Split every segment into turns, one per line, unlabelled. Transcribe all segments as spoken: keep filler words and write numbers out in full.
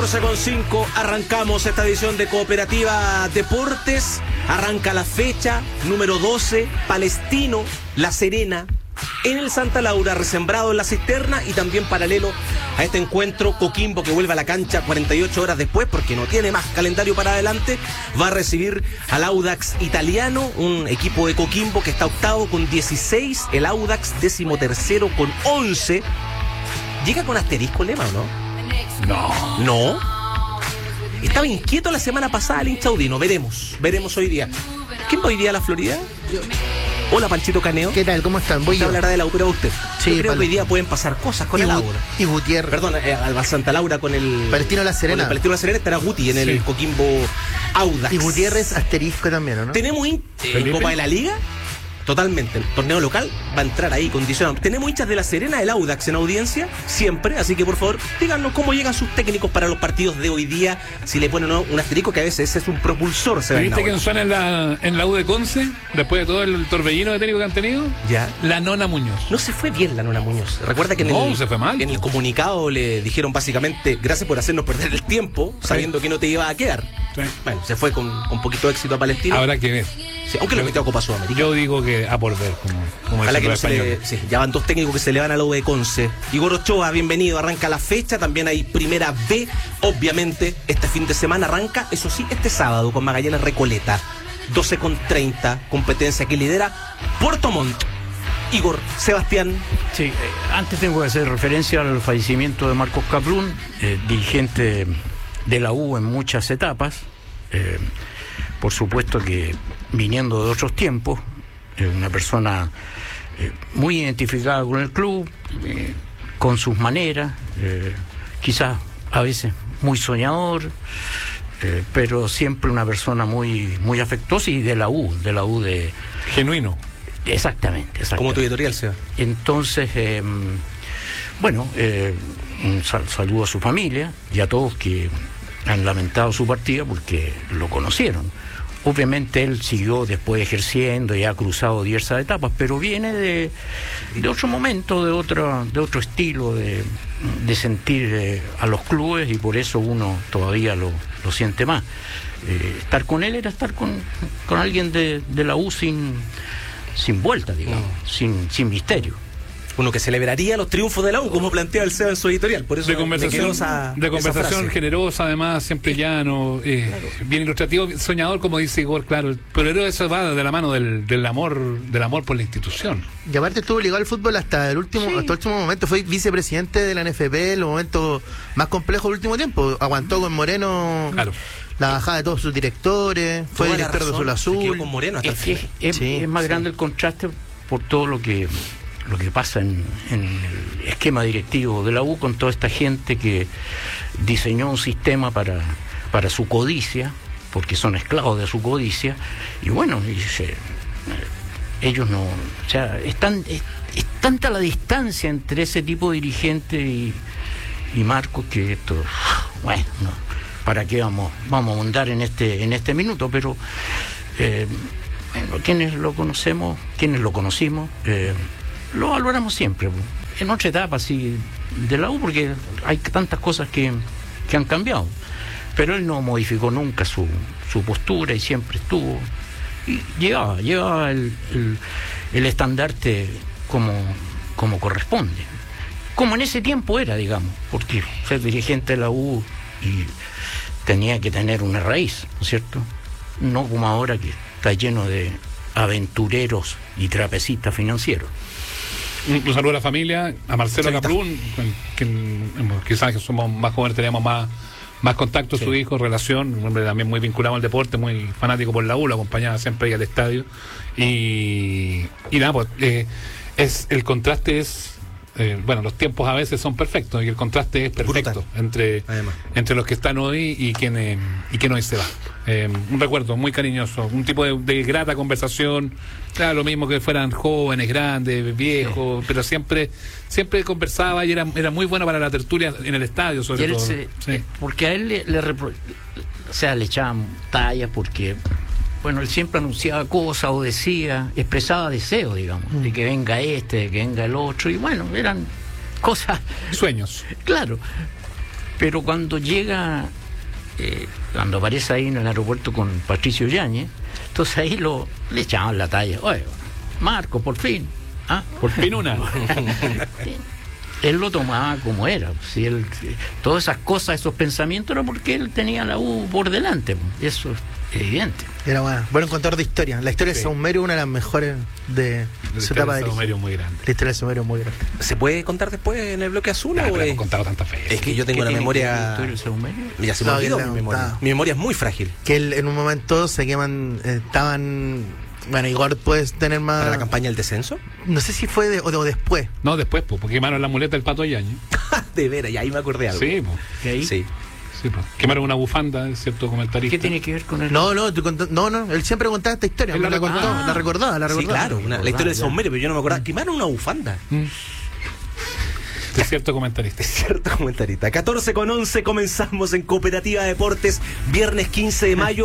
catorce con cinco, arrancamos esta edición de Cooperativa Deportes. Arranca la fecha número doce, Palestino, La Serena, en el Santa Laura, resembrado en la cisterna, y también paralelo a este encuentro, Coquimbo, que vuelve a la cancha cuarenta y ocho horas después porque no tiene más calendario para adelante, va a recibir al Audax italiano, un equipo de Coquimbo que está octavo con dieciséis, el Audax décimo tercero con once. ¿Llega con asterisco Lema o no?
No.
No. Estaba inquieto la semana pasada el hincha audino. Veremos, veremos hoy día. ¿Quién va hoy día a la Florida? Yo. Hola, Panchito Caneo.
¿Qué tal? ¿Cómo están? Voy
a hablar de la U, pero usted.
Sí,
yo creo
Pal...
que hoy día pueden pasar cosas con
y
el
Bu-
Laura.
Y Gutiérrez.
Perdón, eh, al Santa Laura con el
Palestino La Serena.
Con el Palestino La Serena estará Guti en el
sí.
Coquimbo Audax.
Y Gutiérrez asterisco también, ¿o no?
¿Tenemos in- eh, Copa de la Liga? Totalmente, el torneo local va a entrar ahí condicionado. Tenemos hinchas de La Serena, del Audax en audiencia, siempre, así que por favor, díganos cómo llegan sus técnicos para los partidos de hoy día, si le ponen un asterisco, que a veces es un propulsor. ¿Se
¿Viste quién suena en la, en la U de Conce? Después de todo el torbellino de técnico que han tenido.
Ya.
La Nona Muñoz.
No se fue bien la Nona Muñoz. Recuerda que en,
no,
el,
se fue mal.
en el comunicado le dijeron básicamente, gracias por hacernos perder el tiempo, sabiendo sí. que no te iba a quedar.
Sí.
Bueno, se fue con, con poquito éxito a Palestino.
Habrá que ver.
Sí, aunque lo metió a Copa Sudamericana.
Yo digo que a por ver, como, como
Ojalá que no se
español.
le, sí, ya van dos técnicos que se le van a la U de Conce. Igor Ochoa, bienvenido, arranca la fecha, también hay Primera B, obviamente, este fin de semana arranca, eso sí, este sábado con Magallanes Recoleta, doce con treinta, competencia que lidera Puerto Montt. Igor, Sebastián.
Sí, eh, antes tengo que hacer referencia al fallecimiento de Marcos Kaplún, eh, dirigente de la U en muchas etapas, eh, por supuesto que viniendo de otros tiempos, eh, una persona eh, muy identificada con el club, eh, con sus maneras, eh, quizás a veces muy soñador, eh, pero siempre una persona muy, muy afectuosa y de la U, de la U de...
Genuino.
Exactamente, exactamente.
Como tu editorial, Seba.
Entonces, eh, bueno, eh, un sal- saludo a su familia y a todos que han lamentado su partida porque lo conocieron. Obviamente él siguió después ejerciendo y ha cruzado diversas etapas, pero viene de, de otro momento, de otro, de otro estilo de, de sentir eh, a los clubes, y por eso uno todavía lo, lo siente más. Eh, estar con él era estar con, con alguien de, de la U sin, sin vuelta, digamos, mm. sin, sin misterio.
Uno que celebraría los triunfos de la U, como plantea el Seba en su editorial. Por eso
de conversación,
esa,
de conversación generosa, además, siempre llano, eh, claro. bien ilustrativo, soñador, como dice Igor, claro. Pero eso va de la mano del, del amor del amor por la institución.
Y aparte estuvo ligado al fútbol hasta el último, sí. hasta el último momento. Fue vicepresidente de la N F P en los momentos más complejos del último tiempo. Aguantó con Moreno.
Claro.
La bajada de todos sus directores, fue
Toda
director de Azul Azul.
Con Moreno hasta
es,
el
es, es,
sí,
es más
sí.
grande el contraste por todo lo que lo que pasa en, en el esquema directivo de la U, con toda esta gente que diseñó un sistema para, para su codicia, porque son esclavos de su codicia, y bueno, y se, ellos no, o sea, es, tan, es, es tanta la distancia entre ese tipo de dirigente y, y Marcos, que esto, bueno, no, para qué vamos, vamos a ahondar en este, en este minuto, pero eh, bueno, quienes lo conocemos, quienes lo conocimos, eh, lo valoramos siempre, en otra etapa así de la U, porque hay tantas cosas que, que han cambiado, pero él no modificó nunca su, su postura y siempre estuvo, y llevaba, llevaba el, el, el estandarte como, como corresponde, como en ese tiempo era, digamos, porque ser dirigente de la U y tenía que tener una raíz, ¿no es cierto? No como ahora que está lleno de aventureros y trapecistas financieros.
Un, un saludo a la familia, a Marcelo Kaplún, que quizás que somos más jóvenes, teníamos más, más contacto, sí. Su hijo, relación, un hombre también muy vinculado al deporte, muy fanático por la U, lo acompañaba siempre ahí al estadio. Y, y nada, pues eh, es, el contraste es, eh, bueno, los tiempos a veces son perfectos y el contraste es perfecto entre, entre los que están hoy y quienes y quien hoy se va. Eh, un recuerdo muy cariñoso, un tipo de, de grata conversación, claro, lo mismo que fueran jóvenes, grandes, viejos, sí. Pero siempre siempre conversaba y era, era muy bueno para la tertulia en el estadio, sobre todo.
Se,
sí.
Porque a él le, le, o sea, le echaban tallas porque, bueno, él siempre anunciaba cosas o decía, expresaba deseos, digamos, mm. de que venga este, de que venga el otro, y bueno, eran cosas...
Sueños.
Claro. Pero cuando llega, eh, cuando aparece ahí en el aeropuerto con Patricio Yáñez, entonces ahí lo, le echaban la talla. Oye, Marco, por fin. ¿Ah?
Por fin una.
Él lo tomaba como era. Si él, todas esas cosas, esos pensamientos, era porque él tenía la U por delante. Eso es evidente.
Era bueno, buen contador de historia. La historia sí. de Saumerio, una de las mejores de
La
su etapa de
Saumerio muy grande.
La historia de Saumerio muy grande.
¿Se puede contar después en el bloque azul?
Nah,
o
pero
es...
hemos contado tantas veces.
Es que yo tengo una memoria... Ya se me
No,
olvidó
que la-
mi memoria.
está-
Mi memoria es muy frágil.
Que él, en un momento se queman, eh, estaban... Bueno, Igor puedes tener más...
¿Para la campaña del descenso?
No sé si fue de, o, de, o después.
No, después, pues, porque quemaron la muleta del Pato Yañez.
De veras, y ahí me acordé algo.
Sí, pues.
¿Y ahí?
Sí.
Sí, pues. Quemaron una bufanda, es cierto comentarista.
¿Qué tiene que ver con el.?
No, no, tú cont- no, no, él siempre contaba esta historia.
Él
La,
la
recordó,
recordaba.
la recordaba, la
Sí,
recordaba.
claro, una- la historia de
ya.
Saumerio, pero yo no me acordaba. Quemaron una bufanda.
Mm. Es cierto comentarista.
Es cierto, comentarista. catorce con once comenzamos en Cooperativa Deportes, viernes quince de mayo.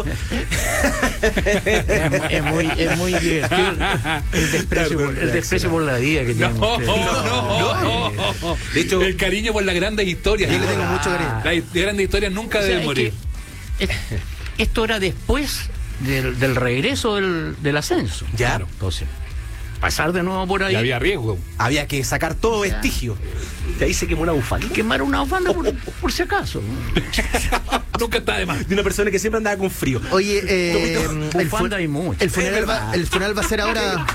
Es, es muy, es muy divertido el desprecio, por, el desprecio por la vida que
No,
tienen
no,
ustedes.
no, no.
De hecho-
el cariño por las grandes historias.
Yo le tengo mucho cariño.
Las grandes historias nunca
O sea,
deben
es
morir.
que es- esto era después del, del regreso del, del ascenso.
Ya.
Claro. Entonces, pasar de nuevo por ahí.
Y había riesgo.
Había que sacar todo vestigio. Y ahí se quemó una bufanda.
Quemar una bufanda por, por si acaso.
Nunca está de más.
De una persona que siempre andaba con frío.
Oye, eh, el,
Bufanda
fu-
hay mucho.
el funeral va, el funeral va a ser ahora...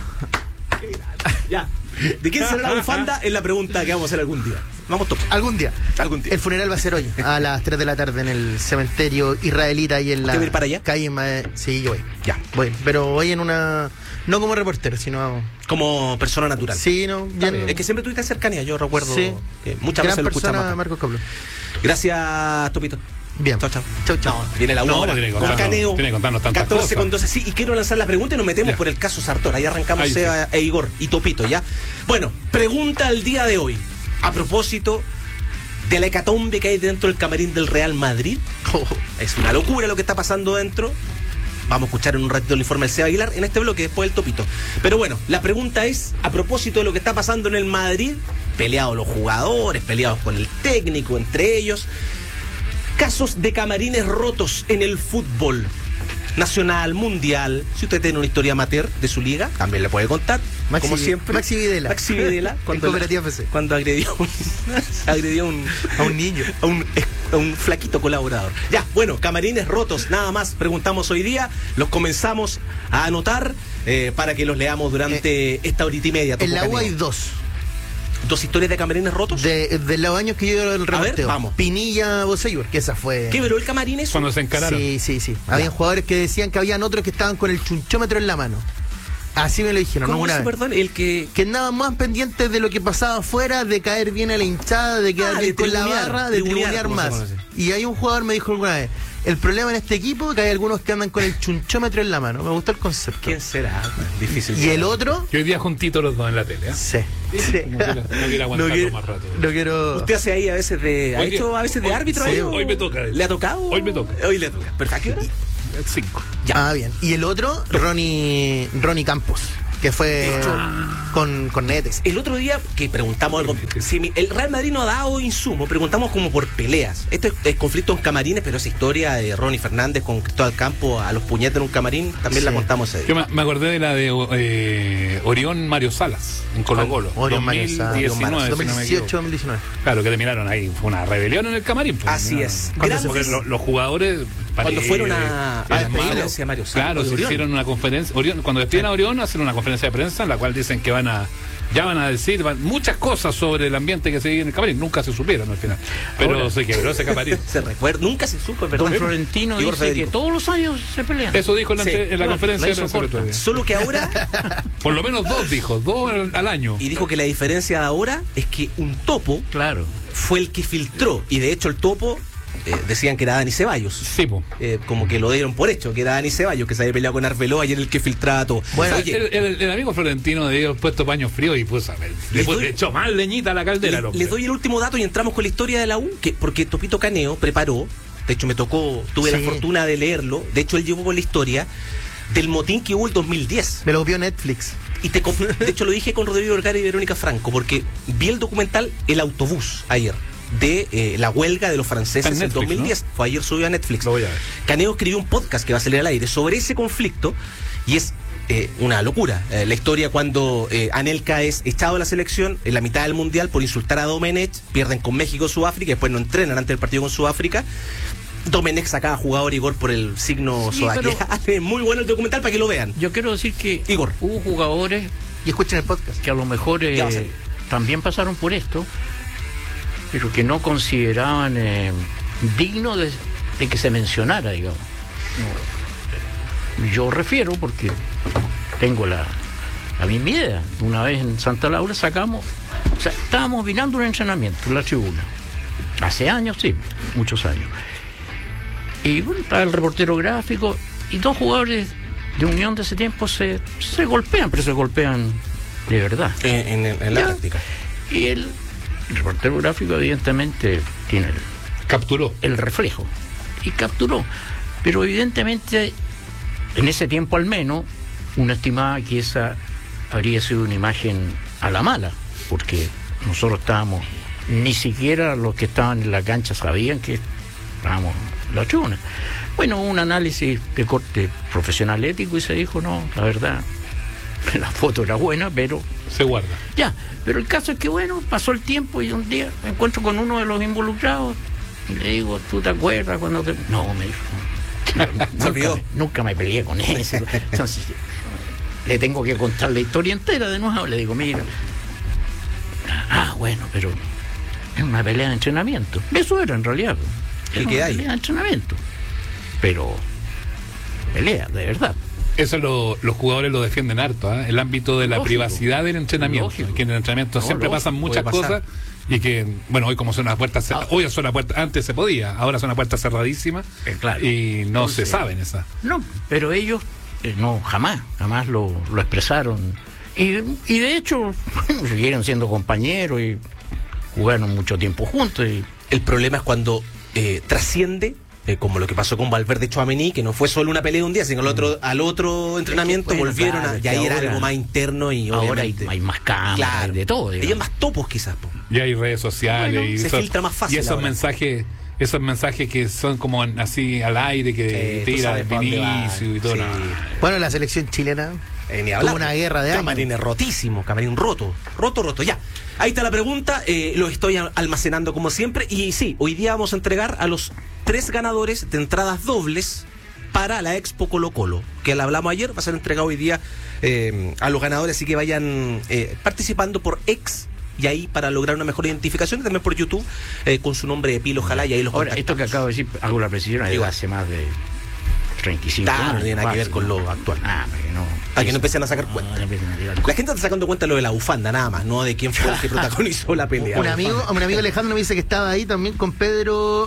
Ya. ¿De quién será la bufanda? Es la pregunta que vamos a hacer algún día. Vamos todos.
Algún día.
Algún día.
El funeral va a ser hoy, a las tres de la tarde en el cementerio israelita y en la
¿Usted va a ir para allá?
calle Ma- Sí, yo voy.
Ya.
Voy, pero voy en una... No como reportero, sino...
Como persona natural.
Sí, no, bien...
Es que siempre tuviste cercanía, yo recuerdo
Sí.
que muchas
Gran
veces lo escuchamos
persona,
acá.
Marcos Cablo.
Gracias, Topito.
Bien.
Chao, chao.
Chau, chau.
No, viene la
No,
hora.
tiene que
Con
contarnos-
Caneo.
tiene que contarnos tantas
catorce con
cosas.
doce. Sí, y quiero lanzar la pregunta y nos metemos
Ya.
por el caso Sartor. Ahí arrancamos
Ahí
Seba
sí.
e Igor y Topito, ¿ya? Bueno, pregunta al día de hoy. A propósito de la hecatombe que hay dentro del camarín del Real Madrid.
Oh,
Es una locura lo que está pasando dentro. Vamos a escuchar en un ratito el informe del Seba Aguilar en este bloque, después del Topito. Pero bueno, la pregunta es, a propósito de lo que está pasando en el Madrid, peleados los jugadores, peleados con el técnico, entre ellos, casos de camarines rotos en el fútbol nacional, mundial. Si usted tiene una historia amateur de su liga, también le puede contar.
Maxi-
como siempre.
Maxi Videla.
Maxi Videla.
En Cooperativa F C.
Cuando agredió, un- agredió un,
A un niño.
a un, a un flaquito colaborador. Ya, bueno, camarines rotos, nada más preguntamos hoy día. Los comenzamos a anotar eh, para que los leamos durante esta horita y media.
En la
Topo
U hay
Caneo.
dos.
¿Dos historias de camarines rotos?
De, de los años que yo el reporteo.
vamos.
Pinilla, Boseyur, que esa fue...
¿Qué veró el camarín eso?
Cuando se encararon.
Sí, sí, sí. Habían jugadores que decían que habían otros que estaban con el chunchómetro en la mano. Así me lo dijeron, ¿no?
¿Cómo
Una
eso,
vez.
perdón? El que...
Que andaban más pendientes de lo que pasaba afuera, de caer bien a la hinchada, de quedar
Ah,
bien
de
con la
tribunear,
barra, de
tribunear,
tribunear
como se
más.
conoce.
Y hay un jugador me dijo alguna vez, el problema en este equipo es que hay algunos que andan con el chunchómetro en la mano. Me gusta el concepto.
¿Quién será? Difícil.
Y el otro...
Y hoy día juntitos los dos en la tele. ¿eh?
Sí. sí.
No quiero, no quiero aguantarlo
No quiero-
más rato.
No quiero...
Usted hace ahí a veces de... ¿Ha
Hoy día-
hecho a veces de
hoy-
árbitro
sí,
ahí? o-
hoy me toca.
¿Le ha tocado?
Hoy me toca.
Hoy le toca. Perfecto.
Cinco.
Ya.
Ah, bien. Y el otro, Ronnie, Ronnie Campos, que fue con, con Netes.
El otro día que preguntamos algo, si mi- el Real Madrid no ha dado insumo, preguntamos como por peleas. Esto es, es conflicto en camarines, pero esa historia de Ronnie Fernández con Cristóbal Campo a los puñetes en un camarín, también
Sí.
la contamos ese
Yo
día.
me, me acordé de la de eh, Orión Mario Salas, en Colo Colo.
Orión Mario Salas,
dos mil diecinueve,
dos
si
mil
no me
dieciocho,
equivoco.
dos mil diecinueve.
Claro, que terminaron ahí. Fue una rebelión en el camarín. pues,
Así
¿no?
es.
Cuando
Grandes-
Porque lo- los jugadores.
Cuando
Paredes,
fueron a, a
Eran
despedirse
malos.
a Mario Salas,
Claro,
de
se
Orión.
hicieron una conferencia. Orión, cuando despiden a Orión, hacen una conferencia de prensa en la cual dicen que van a. Ya van a decir van- muchas cosas sobre el ambiente que se vive en el camarín. Nunca se supieron al final. Pero
Ahora-
se quebró ese camarín.
Se recuerda, nunca se supo, es verdad.
Don Florentino
Igor
dice
Federico.
que todos los años se pelean.
Eso dijo en la,
Sí.
en la
Claro,
conferencia
la
de
hizo
prensa el otro
corta.
día.
Solo que ahora,
Por lo menos dos dijo, dos al, al año.
y dijo que la diferencia de ahora es que un topo
Claro.
fue el que filtró, y de hecho el topo eh, decían que era Dani Ceballos.
Sí, po.
Eh, como que lo dieron por hecho, que era Dani Ceballos, que se había peleado con Arbeloa y era el que filtraba todo.
Bueno,
O sea, el, el- el amigo Florentino de ellos puesto paño frío y puso, le,
Les
puso-
doy-
le echó más leñita a la caldera. al
Le-
hombre.
les doy el último dato y entramos con la historia de la U, que, porque Topito Caneo preparó, de hecho me tocó, tuve
Sí.
la fortuna de leerlo, de hecho él llevó con la historia del motín que hubo el dos mil diez.
Me lo copió Netflix.
Y te, com- de hecho lo dije con Rodrigo Vergara y Verónica Franco, porque vi el documental El Autobús ayer. de eh, la huelga de los franceses en
Netflix,
dos mil diez. ¿No? Fue ayer subido a Netflix.
Lo voy a ver.
Caneo escribió un podcast que va a salir al aire sobre ese conflicto y es eh, una locura. Eh, la historia cuando eh, Anelka es echado de la selección en la mitad del mundial por insultar a Domenech, pierden con México, Sudáfrica, y después no entrenan antes del partido con Sudáfrica. Domenech sacaba jugador Igor por el signo
Sí,
zodiacal. Muy bueno el documental para que lo vean.
Yo quiero decir que
Igor.
hubo jugadores
Y escuchen el podcast.
que a lo mejor eh,
Ya va a salir.
también pasaron por esto, pero que no consideraban eh, digno de, de que se mencionara, digamos. No. Yo refiero porque tengo la, la misma idea. Una vez en Santa Laura sacamos, o sea, estábamos mirando un entrenamiento en la tribuna. Hace años, sí, muchos años. Y bueno, estaba el reportero gráfico y dos jugadores de Unión de ese tiempo se, se golpean, pero se golpean de verdad.
En, en, en la
Ya.
práctica.
Y el, el reportero gráfico evidentemente tiene el,
Capturó.
el reflejo y capturó. Pero evidentemente, en ese tiempo al menos, uno estimaba que esa habría sido una imagen a la mala, porque nosotros estábamos, ni siquiera los que estaban en la cancha sabían que estábamos en la tribuna. Bueno, hubo un análisis de corte profesional ético y se dijo, no, la verdad, la foto era buena, pero
Se guarda.
ya. Pero el caso es que, bueno, pasó el tiempo y un día me encuentro con uno de los involucrados y le digo, ¿tú te acuerdas cuando te...? No, me dijo.
Se olvidó.
Nunca, nunca me peleé con ese. Entonces, le tengo que contar la historia entera de nuevo. Le digo, mira, ah, bueno, pero es una pelea de entrenamiento. Eso era en realidad. Era
¿Y qué
una
hay?
pelea de entrenamiento. Pero pelea, de verdad.
Eso lo- los jugadores lo defienden harto, ¿eh? El ámbito de la
Lógico.
privacidad del entrenamiento.
Lógico.
Que en el entrenamiento
No,
siempre
lógico,
pasan muchas
puede pasar.
cosas y que, bueno, hoy como son las puertas cer-
Ah.
hoy son las puertas, antes se podía, ahora son las puertas cerradísimas
Eh, claro.
y no
Entonces,
se saben esas.
No, pero ellos eh, no, jamás, jamás lo, lo expresaron. Y, y de hecho, bueno, siguieron siendo compañeros y jugaron mucho tiempo juntos. Y,
El problema es cuando eh, trasciende, eh, como lo que pasó con Valverde y Tchouaméni, que no fue solo una pelea de un día, sino al otro, al otro entrenamiento
bueno,
volvieron
claro,
a, y
que
ahí era
ahora-
algo más interno y
ahora hay,
obviamente...
hay más cámaras,
Claro.
hay de todo.
Hay
digamos.
más topos quizás, po.
Y hay redes sociales
Bueno,
y,
se
esos-
filtra más fácil
y esos
ahora.
mensajes, esos mensajes que son como así al aire, que
Sí, tú
tira
sabes pa' dónde va.
Vinicius y todo.
Sí.
no.
Bueno, la selección chilena
Eh, ni hablar.
tuvo una guerra de años.
Camarines rotísimo, camarín roto, roto, roto, ya. Ahí está la pregunta, eh, lo estoy al- almacenando como siempre. Y sí, hoy día vamos a entregar a los tres ganadores de entradas dobles para la Expo Colo Colo, que la hablamos ayer, va a ser entregado hoy día eh, a los ganadores, así que vayan eh, participando por ex y ahí para lograr una mejor identificación, y también por YouTube eh, con su nombre de Pilo, ojalá, y ahí los
Ahora, esto
contactamos.
que acabo de decir, hago la precisión, es de
Igual.
hace más de treinta y cinco
Claro,
años.
no tiene nada que ver
fácil,
con
¿no?
lo actual.
Ah, porque no.
Para que no empiecen a sacar
No,
cuenta.
no empiecen a tirar
La gente está sacando cuenta de lo de la bufanda, nada más, no de quién fue el que protagonizó la pelea.
Un amigo, un amigo Alejandro me dice que estaba ahí también con Pedro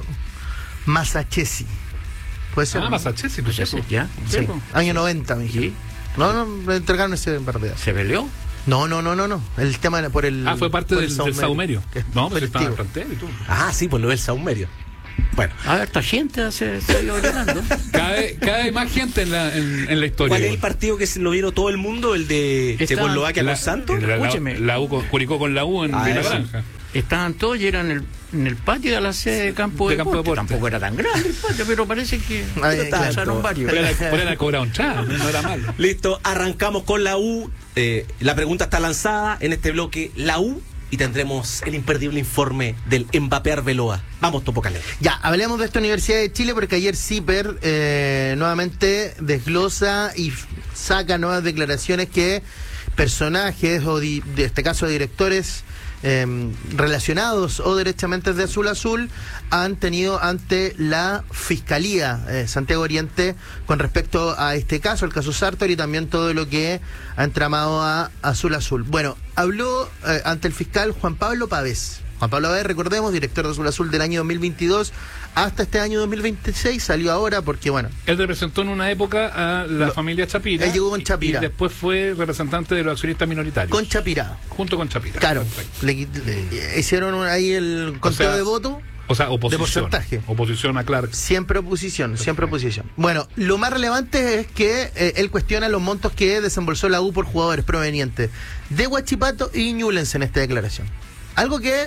Masachesi. ¿Puede ser?
Ah,
¿no?
Masachesi,
Pues
pues
ese,
eso.
ya.
Sí,
¿sí?
año noventa, me dijeron.
Sí.
No, no, me entregaron ese verdad.
¿Se peleó?
No, no, no, no, no. El tema era por el.
Ah, fue parte
por
del,
el
del saumerio.
que es
No, pero estaba en
festivo.
frontera y todo.
Ah, sí, pues lo del saumerio. Bueno,
A ver, esta gente se, se ha ido ganando.
Cada vez, cada vez más gente en la, en, en la historia.
¿cuál es el partido que se lo vieron todo el mundo? ¿El de
Está-
Checoslovaquia
La-
con Santos?
La, la,
Escúcheme.
la U con, Curicó con la U en
Ah,
Villa
eso.
Naranja.
Estaban todos y eran en el, en el patio de la sede de Campo
De
de,
Campo
Deporte.
Deporte.
Tampoco era tan grande el patio, pero parece que
Ay,
pasaron
claro.
varios.
Por era, por era cobrado un chavo, no era malo.
Listo, arrancamos con la U. Eh, la pregunta está lanzada en este bloque, la U, y tendremos el imperdible informe del Mbappé Arbeloa. Vamos, Topo Calero.
Ya, hablemos de esta Universidad de Chile porque ayer CIPER eh, nuevamente desglosa y f- saca nuevas declaraciones que personajes, o di- de este caso directores eh, relacionados o derechamente de Azul Azul, han tenido ante la Fiscalía eh, Santiago Oriente con respecto a este caso, el caso Sartor, y también todo lo que ha entramado a Azul Azul. Bueno, habló eh, ante el fiscal Juan Pablo Pavés. Juan Pablo Pavés, recordemos, director de Azul Azul del año dos mil veintidós hasta este año dos mil veintiséis, salió ahora porque, bueno,
Él representó en una época a la
Lo-
familia Chapira.
él llegó con
y-
Chapira.
Y, después fue representante de los accionistas minoritarios.
con Chapirá.
junto con Chapira.
Claro,
Perfecto.
le, le hicieron un- ahí el conteo
sea,
de voto.
O sea, oposición.
porcentaje.
Oposición a Clark.
Siempre oposición, siempre oposición. Bueno, lo más relevante es que eh, él cuestiona los montos que desembolsó la U por jugadores provenientes de Huachipato y Ñublense en esta declaración. Algo que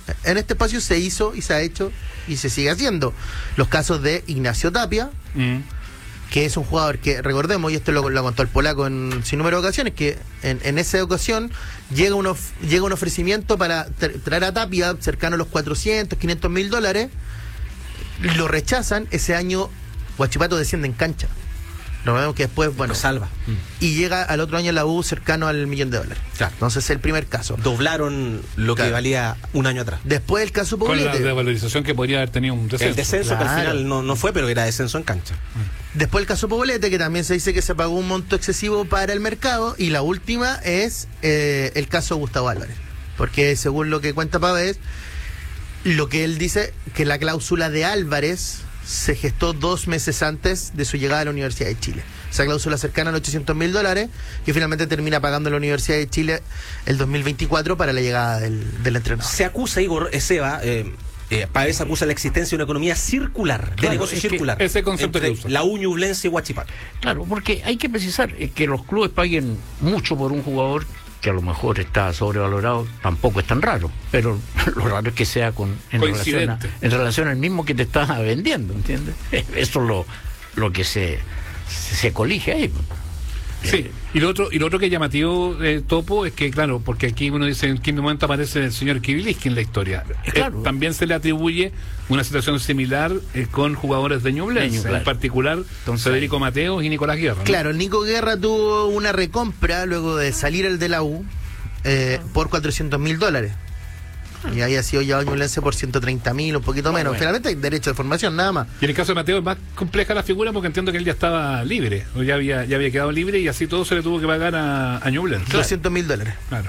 En este espacio se hizo y se ha hecho y se sigue haciendo. Los casos de Ignacio Tapia, mm. que es un jugador que, recordemos, y esto lo, lo contó el polaco en sin número de ocasiones, que en, en esa ocasión llega, uno, llega un ofrecimiento para tra- traer a Tapia cercano a los cuatrocientos, quinientos mil dólares, lo rechazan, ese año Huachipato desciende en cancha. Lo vemos que después, bueno,
lo salva.
Y llega al otro año la U cercano al millón de dólares.
Claro.
Entonces es el primer caso.
Doblaron lo
claro.
que valía un año atrás.
Después el caso Poblete.
Con la devalorización que podría haber tenido un descenso.
El descenso
claro.
que al final no, no fue, pero era descenso en cancha.
Después el caso Poblete, que también se dice que se pagó un monto excesivo para el mercado. Y la última es eh, el caso Gustavo Álvarez. Porque según lo que cuenta Pavés, lo que él dice, que la cláusula de Álvarez se gestó dos meses antes de su llegada a la Universidad de Chile. Esa cláusula cercana a los ochocientos mil dólares, que finalmente termina pagando la Universidad de Chile el dos mil veinticuatro para la llegada del, del entrenador.
Se acusa, Igor Seba, eh, eh, Pavés acusa la existencia de una economía circular,
claro,
de negocio circular.
ese concepto
entre
que usa.
la U, Ñublense y Huachipato.
Claro, porque hay que precisar eh, que los clubes paguen mucho por un jugador que a lo mejor está sobrevalorado, tampoco es tan raro, pero lo raro es que sea con en relación, a, en relación al mismo que te está vendiendo, ¿entiendes? Eso es lo, lo que se, se colige ahí.
Sí, y lo otro, y lo otro que es llamativo, eh, Topo, es que, claro, porque aquí uno dice en qué momento aparece el señor Kibiliski en la historia.
Claro.
Eh, también se le atribuye una situación similar eh, con jugadores de Ñublense,
claro.
en particular Entonces, Federico Mateos y Nicolás Guerra, ¿no?
Claro, el Nico Guerra tuvo una recompra luego de salir el de la U eh, por cuatrocientos mil dólares. Y ahí ha sido llevado Ñublense por ciento treinta mil, un poquito menos. Bueno. Finalmente hay derecho de formación, nada más.
Y en el caso de Mateo es más compleja la figura porque entiendo que él ya estaba libre, o ya había, ya había quedado libre y así todo se le tuvo que pagar a, a Ñublense.
doscientos mil dólares.
Claro.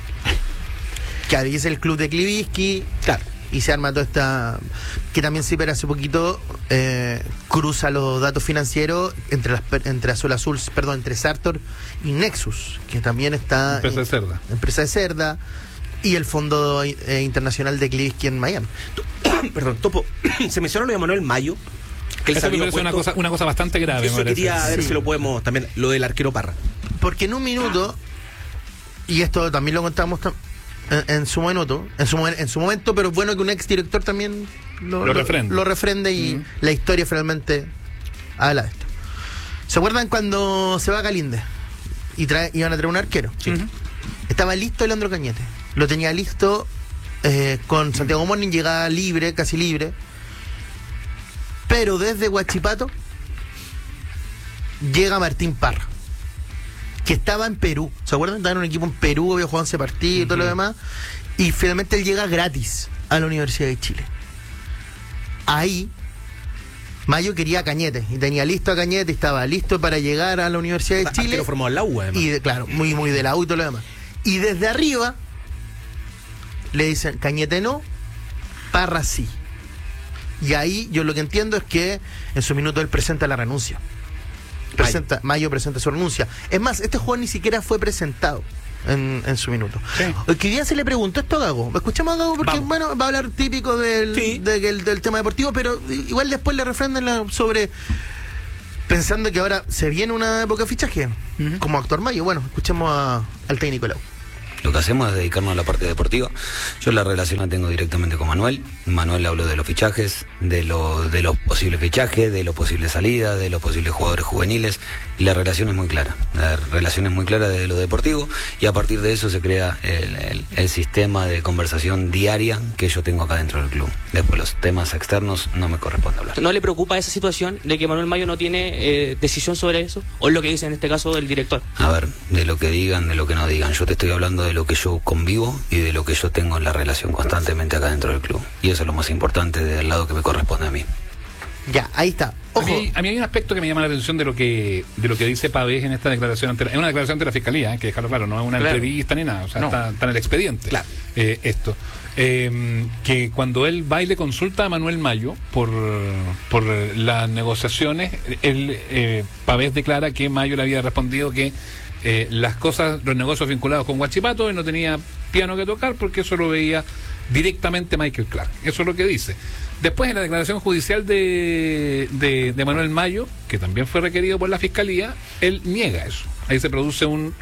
Claro, y es el club de Kliviski. Claro. Y se arma toda esta. Que también Ciper hace poquito eh, cruza los datos financieros entre las entre Azul Azul, perdón, entre Sartor y Nexus, que también está.
Empresa de Cerda.
Empresa de Cerda. Y el Fondo eh, Internacional de Kliviski en Miami.
Perdón, Topo, se mencionó lo de Manuel Mayo. Que él
Eso me parece una cosa, una cosa bastante grave.
Eso quería ver sí. si lo podemos también, lo del arquero Parra.
Porque en un minuto, y esto también lo contamos en, en su minuto, en su, en su momento, pero es bueno que un ex director también lo,
lo,
lo,
refrende.
lo refrende y mm. la historia finalmente habla de esto. ¿Se acuerdan cuando se va a Galinde y trae, iban a traer un arquero?
Sí. Uh-huh.
Estaba listo Leandro Cañete. Lo tenía listo eh, con Santiago Morning, llegaba libre, casi libre. Pero desde Huachipato llega Martín Parra, que estaba en Perú. ¿Se acuerdan? Estaba en un equipo en Perú, había jugado once partidos y uh-huh. todo lo demás. Y finalmente él llega gratis a la Universidad de Chile. Ahí Mayo quería a Cañete y tenía listo a Cañete, estaba listo para llegar a la Universidad de Chile.
Que lo formó en la U, además.
Y de, claro, muy, muy de la U y todo lo demás. Y desde arriba le dicen, Cañete no, Parra sí. Y ahí yo lo que entiendo es que en su minuto él presenta la renuncia. Presenta, Mayo, Mayo presenta su renuncia. Es más, este jugador ni siquiera fue presentado en, en su minuto. Sí. Que día se le preguntó esto a Gago. Escuchamos a Gago porque, Vamos. bueno, va a hablar típico del, sí. de, del, del tema deportivo, pero igual después le refrendan sobre... Pensando que ahora se viene una época de fichaje, uh-huh. como actor Mayo. Bueno, escuchemos a, al técnico Lau.
Lo que hacemos es dedicarnos a la parte deportiva. Yo la relación la tengo directamente con Manuel. Manuel habló de los fichajes, de, lo, de los posibles fichajes, de los posibles salidas, de los posibles jugadores juveniles. Y la relación es muy clara. La relación es muy clara desde lo deportivo y a partir de eso se crea el, el, el sistema de conversación diaria que yo tengo acá dentro del club. Después los temas externos no me corresponde hablar.
¿No le preocupa esa situación de que Manuel Mayo no tiene eh, decisión sobre eso? ¿O es lo que dice en este caso el director?
A ver, de lo que digan, de lo que no digan. Yo te estoy hablando de lo que yo convivo y de lo que yo tengo en la relación constantemente acá dentro del club. Y eso es lo más importante del lado que me corresponde a mí.
Ya, ahí está. Ojo.
A mí, a mí hay un aspecto que me llama la atención de lo que de lo que dice Pavés en esta declaración ante la, es una declaración ante la Fiscalía, ¿eh? Que dejarlo claro, no es una claro. entrevista ni nada, o sea, no. está, está en el expediente claro. eh, esto. Eh, que cuando él va y le consulta a Manuel Mayo por, por las negociaciones, él eh, Pavés declara que Mayo le había respondido que eh, las cosas, los negocios vinculados con Huachipato, él no tenía piano que tocar porque eso lo veía directamente Michael Clark. Eso es lo que dice. Después, en la declaración judicial de, de, de Manuel Mayo, que también fue requerido por la Fiscalía, él niega eso. Ahí se produce un,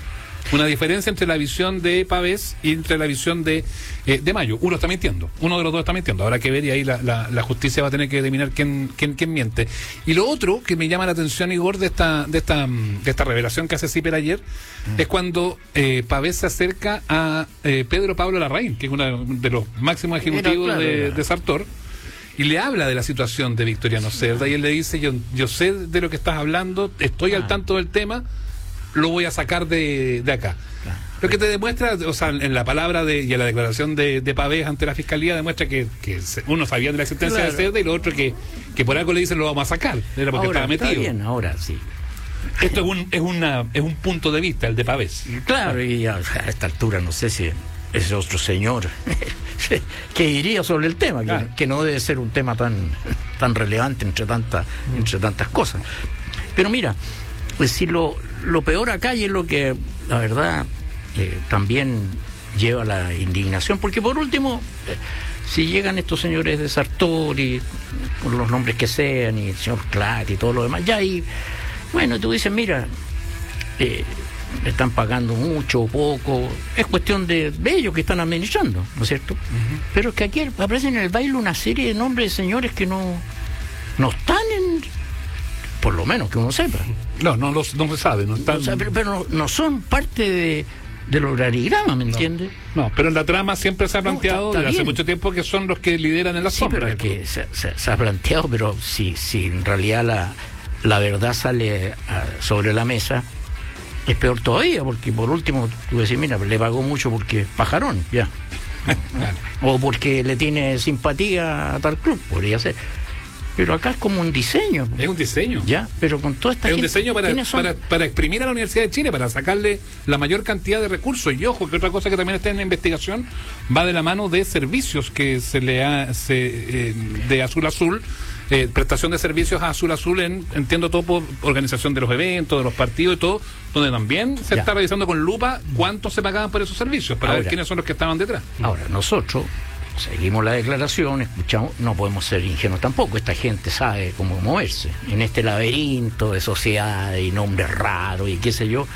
una diferencia entre la visión de Pavés y entre la visión de, eh, de Mayo. Uno está mintiendo, uno de los dos está mintiendo. Habrá que ver y ahí la, la, la justicia va a tener que determinar quién, quién, quién miente. Y lo otro que me llama la atención, Igor, de esta, de esta, de esta revelación que hace Zipper ayer, mm. es cuando eh, Pavés se acerca a eh, Pedro Pablo Larraín, que es uno de los máximos ejecutivos claro, de, de Sartor, y le habla de la situación de Victoriano Cerda, y él le dice, yo, yo sé de lo que estás hablando, estoy ah. al tanto del tema, lo voy a sacar de, de acá. Claro. Lo que te demuestra, o sea, en la palabra de, y en la declaración de, de Pavés ante la Fiscalía, demuestra que, que uno sabía de la existencia claro. de Cerda, y lo otro que, que por algo le dicen lo vamos a sacar, era porque ahora, estaba metido.
Está bien, ahora sí.
Esto es un, es, una, es un punto de vista, el de Pavés.
Claro, y a, a esta altura no sé si ese otro señor que diría sobre el tema, claro. que, que no debe ser un tema tan, tan relevante entre, tanta, entre tantas cosas. Pero mira, pues si lo, lo peor acá, y es lo que la verdad eh, también lleva a la indignación, porque por último, eh, si llegan estos señores de Sartor y con los nombres que sean, y el señor Clat y todo lo demás, ya ahí, bueno, tú dices, mira, eh, le están pagando mucho o poco, es cuestión de, de ellos que están administrando, ¿no es cierto? Uh-huh. Pero es que aquí aparecen en el baile una serie de nombres de señores que no, no están en, por lo menos que uno sepa.
No, no, los, no se sabe, no están...
O sea, pero, pero no, no son parte de, del organigrama, ¿me entiendes?
No, no, pero en la trama siempre se ha planteado no, está, está desde hace mucho tiempo que son los que lideran en la
sí,
sombra.
Pero es que se, se, se ha planteado, pero si, si en realidad la, la verdad sale a, sobre la mesa, es peor todavía, porque por último tú decís, mira, le pagó mucho porque pajarón, ya. Claro. O porque le tiene simpatía a tal club, podría ser. Pero acá es como un diseño.
Es un diseño.
Ya, pero con toda esta
Es
gente,
un diseño para, para, para exprimir a la Universidad de Chile, para sacarle la mayor cantidad de recursos. Y ojo, que otra cosa que también está en la investigación va de la mano de servicios que se le hace eh, de Azul Azul. Eh, prestación de servicios a Azul Azul, en, entiendo todo por organización de los eventos, de los partidos y todo, donde también se ya. está revisando con lupa cuánto se pagaban por esos servicios, para ahora, ver quiénes son los que estaban detrás.
Ahora, nosotros seguimos la declaración, escuchamos, no podemos ser ingenuos tampoco, esta gente sabe cómo moverse en este laberinto de sociedades y nombres raros y qué sé yo.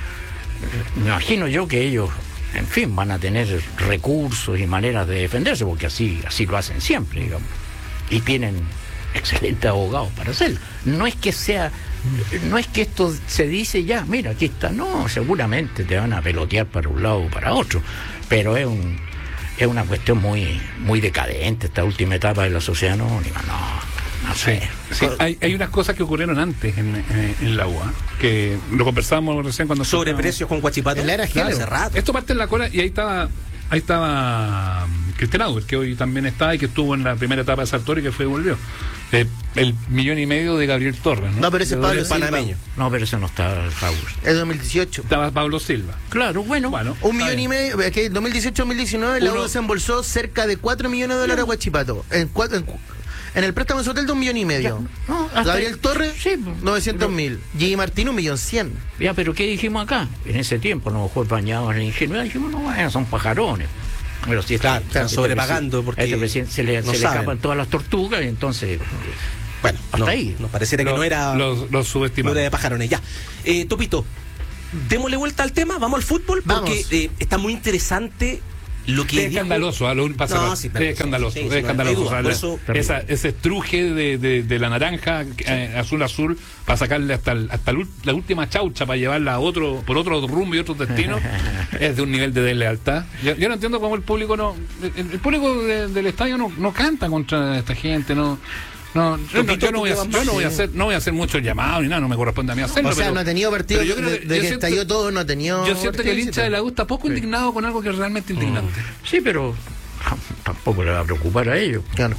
Me imagino yo que ellos, en fin, van a tener recursos y maneras de defenderse, porque así, así lo hacen siempre, digamos, y tienen excelentes abogados para hacerlo. No es que sea, no es que esto se dice ya, mira, aquí está, no, seguramente te van a pelotear para un lado o para otro, pero es un es una cuestión muy muy decadente esta última etapa de la sociedad anónima, no, no sé.
Sí, sí. Hay, hay unas cosas que ocurrieron antes en, en, en la U A, que lo conversábamos recién cuando...
Sobre precios con Huachipato.
Él era
claro, hace rato. Esto parte en la cola y ahí estaba... Ahí estaba Cristian Auer, que hoy también está y que estuvo en la primera etapa de Sartori, que fue y volvió. Eh, el millón y medio de Gabriel Torres, ¿no?
No, pero ese es Pablo
panameño.
No, pero ese no estaba Auer.
Es dos mil dieciocho.
Estaba Pablo Silva.
Claro, bueno.
bueno
un millón bien. y medio, es que dos mil dieciocho dos mil diecinueve la U se embolsó cerca de cuatro millones de dólares a Huachipato. En, cuatro, en, en el préstamo de su hotel de un millón y medio. Ya, no, Gabriel ahí, Torres, sí, novecientos mil. G. Martín, un millón cien.
Ya, pero ¿qué dijimos acá? En ese tiempo, a lo mejor bañados en la ingenuidad, dijimos, no, bueno, son pajarones. Pero si está,
están este sobrepagando porque
a este presidente se le, no se le escapan todas las tortugas y entonces
bueno,
hasta
no,
ahí
nos pareciera que
los,
no era
los, los subestimados.
No era de pajarones. Ya, eh, Topito, démosle vuelta al tema, vamos al fútbol porque eh, está muy interesante lo que
es escandaloso, a lo, pasa no, sí, es escandaloso, sí, sí, es escandaloso, duda, o sea, eso, esa, ese estruje de, de, de la naranja sí. eh, azul azul para sacarle hasta el, hasta el, la última chaucha para llevarla a otro por otro rumbo y otros destinos es de un nivel de deslealtad. Yo, yo no entiendo cómo el público no el, el público de, del estadio no, no canta contra esta gente, no. No, yo no, yo no voy a, yo no voy a hacer, no voy a hacer muchos llamados ni nada, no me corresponde a mí hacerlo.
O sea,
pero,
no ha tenido partido de, de, de que siento, estalló todo, no ha tenido.
Yo siento que el hincha de la U está poco sí. indignado con algo que es realmente indignante.
Sí, pero tampoco le va a preocupar a ellos.
Claro.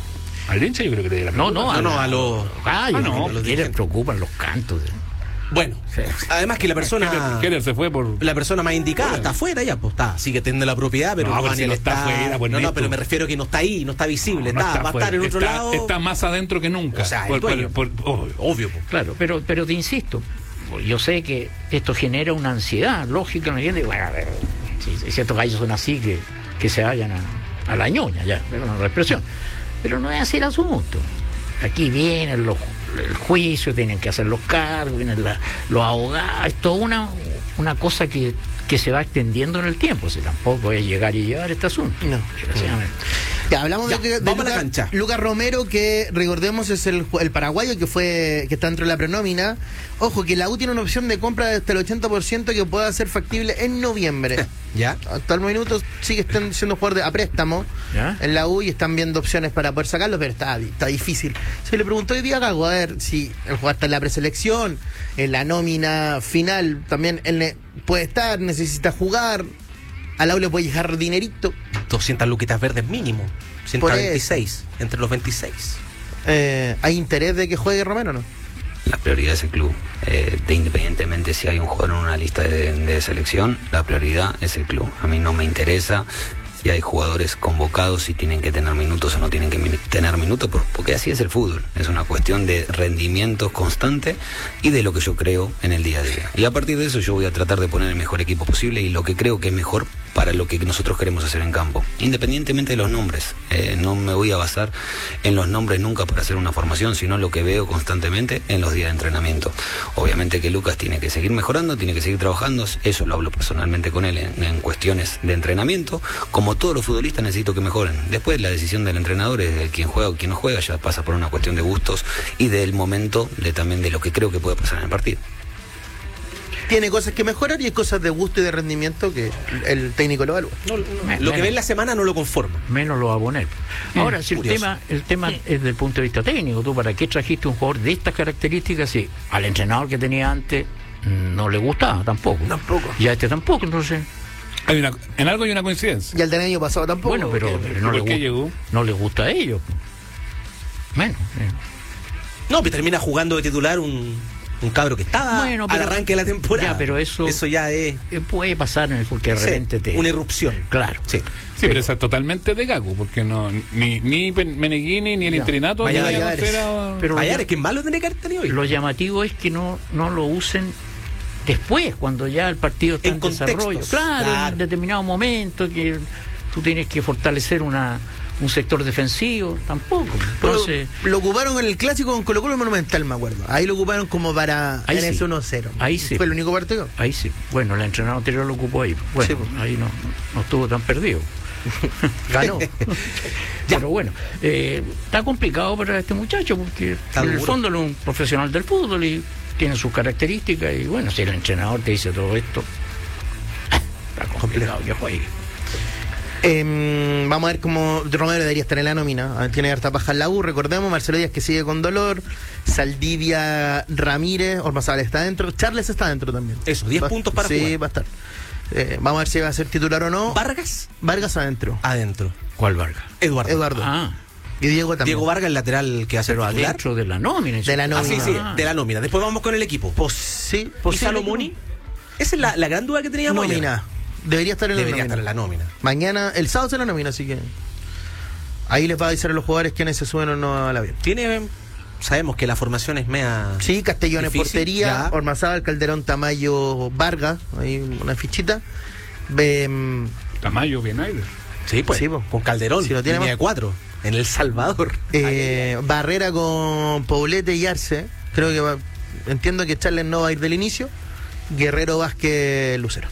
Al hincha yo creo que le
no, no, a,
no, a los
ah, yo ah, no, no, les preocupan los cantos. De...
Bueno, sí. Además que la persona
Keller se fue por
la persona más indicada bueno. está afuera ya, pues está, sigue teniendo la propiedad, pero
no,
no,
si no está afuera, pues
no, no, pero me refiero que no está ahí, no está visible, no, no está, está va a estar en otro
está,
lado.
Está más adentro que nunca.
O sea,
por,
por,
por, por, oh, obvio. Pues.
Claro, pero pero te insisto, yo sé que esto genera una ansiedad lógica, ¿me entiendes? Bueno, a ver, si, si estos gallos son así, que, que se vayan a, a la ñoña, ya, perdón la expresión. Pero no es así el asunto. Aquí vienen los el juicio, tienen que hacer los cargos, vienen la, los abogados, es toda una una cosa que, que se va extendiendo en el tiempo, si tampoco es llegar y llevar este asunto.
No.
Desgraciadamente.
Ya, hablamos
Ya,
de, de
vamos a la
Lucas-
cancha.
Lucas Romero, que recordemos es el, el paraguayo que fue que está dentro de la prenómina. Ojo, que la U tiene una opción de compra de hasta el ochenta por ciento que pueda ser factible en noviembre.
¿Ya?
Hasta el minuto sigue estén siendo jugador de, a préstamo
¿Ya?
en la U y están viendo opciones para poder sacarlo, pero está, está difícil. Se le preguntó hoy día a Gago, a ver si el jugador está en la preselección, en la nómina final, también él ne- puede estar, necesita jugar, a la U le puede llegar dinerito.
doscientas luquitas verdes mínimo. ciento veintiséis, entre los veintiséis.
Eh, ¿Hay interés de que juegue Romero o no?
La prioridad es el club. Eh, de independientemente si hay un jugador en una lista de, de selección, la prioridad es el club. A mí no me interesa si hay jugadores convocados, si tienen que tener minutos o no tienen que min- tener minutos, por- porque así es el fútbol. Es una cuestión de rendimientos constante y de lo que yo creo en el día a día. Y a partir de eso yo voy a tratar de poner el mejor equipo posible y lo que creo que es mejor para lo que nosotros queremos hacer en campo, independientemente de los nombres. Eh, no me voy a basar en los nombres nunca para hacer una formación, sino lo que veo constantemente en los días de entrenamiento. Obviamente que Lucas tiene que seguir mejorando, tiene que seguir trabajando, eso lo hablo personalmente con él en, en cuestiones de entrenamiento. Como todos los futbolistas necesito que mejoren. Después la decisión del entrenador es de quién juega o quién no juega, ya pasa por una cuestión de gustos y del momento de también de lo que creo que puede pasar en el partido.
Tiene cosas que mejorar y hay cosas de gusto y de rendimiento que el técnico lo evalúa.
No, no,
Me-
lo que
me-
ve en la semana no lo conforma.
Menos lo va a poner. Ahora, si el
curioso.
tema, el tema es desde el punto de vista técnico, ¿tú para qué trajiste un jugador de estas características si al entrenador que tenía antes no le gustaba tampoco?
Tampoco.
Y a este tampoco, entonces.
Hay una, en algo hay una coincidencia.
Y al del año pasado tampoco.
Bueno, pero,
porque-
pero no, le
¿Por qué
gusta,
llegó?
no le gusta a ellos. Bueno, eh,
No, pero termina jugando de titular un, un cabro que estaba
Bueno, pero-
al arranque de la temporada.
ya, pero eso-
Eso ya es
eh, puede pasar en el porque de
sí,
repente te.
una irrupción.
Claro.
Sí.
Sí, pero esa es totalmente de Gago, porque no ni ni Pen- Meneghini ni el
Ya.
interinato
Vaya,
tenía
Valladares.
considerado-
Pero
Vaya, que malo tiene que haber tenido hoy.
lo llamativo es que no, no lo usen después, cuando ya el partido está
En
en,
contextos,
desarrollo. Claro,
claro.
en determinado momento que tú tienes que fortalecer una un sector defensivo, tampoco.
Pero
Entonces,
lo ocuparon en el clásico con Colo Colo Monumental, me acuerdo. Ahí lo ocuparon como para
Ahí
en
sí.
ese uno cero.
Ahí sí.
Fue el único partido.
ahí sí. Bueno, el entrenador anterior lo ocupó ahí. Bueno,
Sí, pues.
ahí no, no estuvo tan perdido. Ganó. Pero bueno, eh, está complicado para este muchacho porque
Está
en el
duro.
fondo él es un profesional del fútbol y tiene sus características y bueno, si el entrenador te dice todo esto, está complicado que juegue.
Eh, vamos a ver cómo Romero debería estar en la nómina. Ah, tiene harta paja en la U, recordemos. Marcelo Díaz que sigue con dolor. Saldivia Ramírez, Ormazábal está dentro. Charles está dentro también.
Eso, diez
Va-
puntos para
sí,
jugar.
va a estar. Eh, vamos a ver si va a ser titular o no.
Vargas
Vargas adentro.
adentro.
¿Cuál Vargas?
Eduardo.
Eduardo.
Ah,
Y Diego también.
Diego Vargas, el lateral que hace
pero
titular.
adentro de la nómina.
De la
Ah,
nómina.
sí, sí,
Ah.
de la nómina. Después vamos con el equipo.
Pues sí,
¿Y
posible
Salomoni?
que
Esa es la, la gran duda que
no.
teníamos ayer.
Nómina. Debería estar en la
Debería
nómina.
estar en la nómina.
Mañana, el sábado se la nómina, así que ahí les va a avisar a los jugadores quiénes se suben o no a la bien.
Tiene, sabemos que la formación es media...
Sí, Castellón en
difícil,
portería,
ya.
Ormazábal, Calderón, Tamayo, Vargas, ahí una fichita. Em,
Tamayo, Bienaider.
Sí, pues,
Sí, po.
con Calderón,
Si lo tiene
línea
más-
de cuatro, en El Salvador.
eh, Barrera con Poblete y Arce. Creo que va, entiendo que Charles no va a ir del inicio. Guerrero, Vázquez, Lucero.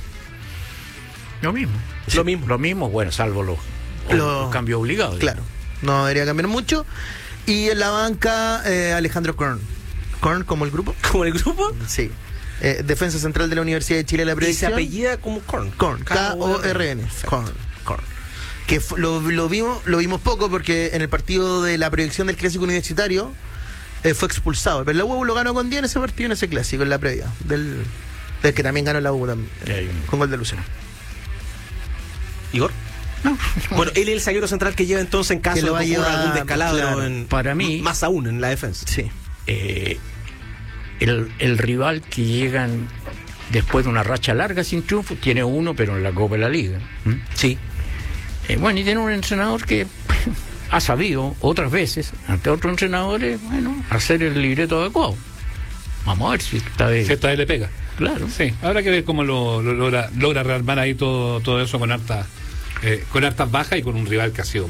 Lo mismo.
Lo mismo.
Lo mismo, bueno, salvo los,
Los-
los cambios obligados.
Claro, no debería cambiar mucho. Y en la banca, eh, Alejandro Korn. Korn como el grupo.
Como el grupo,
Sí. Eh, defensa central de la Universidad de Chile, la
y se
predicción.
apellida como Korn.
Korn, K O R N. Korn, Korn. Que fu- lo, lo vimos lo vimos poco porque en el partido de la proyección del clásico universitario eh, fue expulsado. Pero la U lo ganó con diez en ese partido, en ese clásico, en la previa. Del, del que también ganó la U también,
Que hay un-
con gol de Lucero.
Igor. Bueno, él es el zaguero central que lleva entonces en caso
Que
de
lo va
que
a
ocurra
llevar,
algún descalabro
claro.
en,
Para mí-
más aún en la defensa.
Sí.
eh, el, el rival que llegan después de una racha larga sin triunfo, tiene uno, pero en la Copa de la Liga. ¿Mm?
Sí.
Eh, bueno, y tiene un entrenador que ha sabido otras veces, ante otros entrenadores, bueno, hacer el libreto adecuado. Vamos a ver si esta vez.
Si esta vez le pega.
Claro.
Sí, habrá que ver cómo lo, lo logra, logra rearmar ahí todo, todo eso con hartas eh, con hartas bajas y con un rival que ha sido pero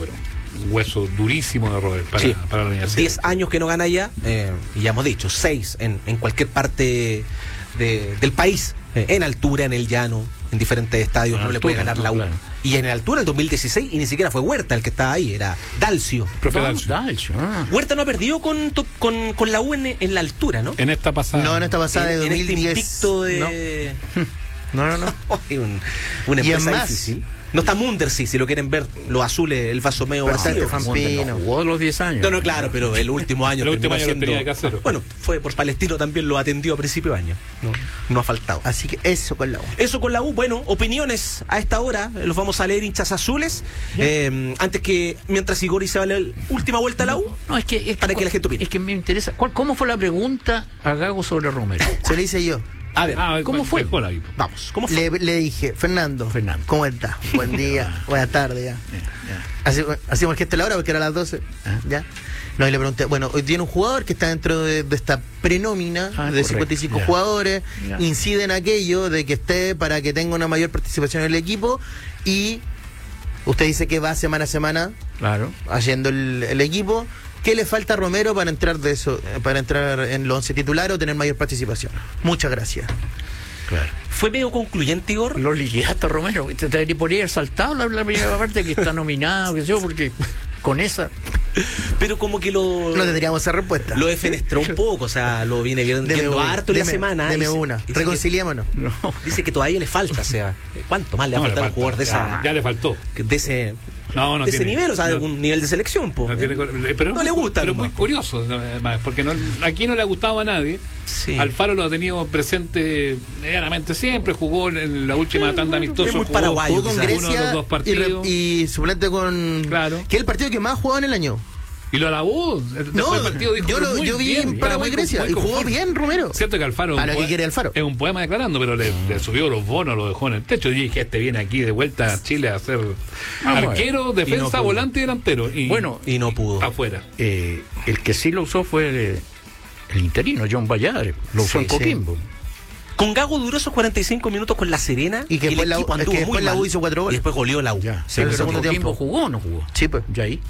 un hueso durísimo de roer para,
Sí.
para la universidad.
diez años que no gana ya, eh, y ya hemos dicho, seis en, en cualquier parte de- del país, eh, en altura, en el llano, en diferentes estadios,
En
no le
altura,
puede ganar
no,
la U.
claro.
Y en el altura, el dos mil dieciséis, y ni siquiera fue Huerta el que estaba ahí, era Dalcio.
Profe
Ah,
Dalcio.
Dalcio, ah.
Huerta no ha perdido con, to- con, con la U en, en la altura, ¿no?
En esta pasada.
No, en esta pasada de
En- en este
dos mil diez.
invicto de...
No, no, no.
Oye, un- una
Y es
empresa
más-
difícil. No está Munder, sí, si lo quieren ver, los azules, el vaso medio
Pero está
vacío.
Estefan
Mundo
Pino.
no jugó de los diez años.
No, no, claro, pero el último año.
El último
terminó
año lo tenía
siendo-
de casero.
Bueno, fue por Palestino también, lo atendió a principio de año. No, no ha faltado.
Así que eso con la U.
Eso con la U, bueno, opiniones a esta hora, eh, los vamos a leer, hinchas azules. Eh, antes que, mientras Igor y se va a la última vuelta a la U,
No, es que, es
Para que la gente opine.
Es que me interesa. ¿Cuál, ¿Cómo fue la pregunta a Gago sobre Romero?
Se lo hice yo.
a ver,
Ah,
¿Cómo fue?
mejor ahí.
vamos, ¿cómo fue?
Le, le dije, Fernando,
Fernando.
¿cómo estás? Buen día, buena tarde ya. Así, hacíamos el gesto de la hora porque era las doce.
Ah.
¿Ya? No, y le pregunté, bueno, hoy tiene un jugador que está dentro de, de esta prenómina
Ah,
de
correcto,
cincuenta y cinco
ya.
jugadores,
Ya.
incide en aquello de que esté para que tenga una mayor participación en el equipo y usted dice que va semana a semana
Claro.
haciendo el, el equipo. ¿Qué le falta a Romero para entrar de eso, eh, para entrar en los once titular o tener mayor participación? Muchas gracias.
Claro.
¿Fue medio concluyente, Igor?
Los liquidaste, Romero. Te, te podría haber saltado la, la primera parte que está nominado, que sé yo, porque con esa.
Pero como que lo...
No tendríamos esa respuesta.
Lo defenestró un poco, o sea, lo viene viendo,
Deme
viendo
una,
harto en la
deme-
semana.
Deme
Dice-
una.
dice que-
Reconciliémonos.
No.
Dice que todavía le falta, o sea, ¿cuánto más le va a
No, le
faltar a un
falta.
jugador de esa...
Ya, ya le faltó.
de ese,
No, no
de ese
tiene-
nivel, o sea, de
no-
algún nivel de selección, po.
No, tiene- pero
No le gusta,
Pero es muy
nomás.
curioso, además, porque no, aquí no le ha gustado a nadie.
Sí.
Alfaro lo ha tenido presente medianamente siempre, jugó en la última tanda amistosa.
es muy
jugó-
paraguayo,
Jugó con
quizás.
uno de
Grecia
los dos
y,
partidos.
re- y suplente con...
Claro.
Que es el partido que más ha jugado en el año.
Y lo alabó. Después
No,
del partido dijo,
yo,
pero
lo,
muy
yo vi
bien,
en
estaba
Paraguay
muy-
Grecia
muy
y jugó
conforme.
bien Romero.
Cierto que Alfaro,
Para
es
lo
un
que quiere Alfaro.
es un poema declarando, pero le, le subió los bonos, lo dejó en el techo. Yo dije, este viene aquí de vuelta a Chile a ser
Ah,
arquero,
bueno.
defensa,
Y no pudo.
volante y delantero. Y
Bueno,
Y no pudo.
afuera.
Eh, el que sí lo usó fue el, el interino, John Valladares. Lo usó
Sí,
en Coquimbo.
Con Gago duró esos cuarenta y cinco minutos con La Serena
Y que
el
después la U-
equipo
es que
anduvo
después
muy
la U
mal.
hizo cuatro goles.
Y después goleó la U.
Ya.
Sí, en el
Pero
segundo
Coquimbo
tiempo.
jugó o no jugó.
Sí, pues.
Ya ahí.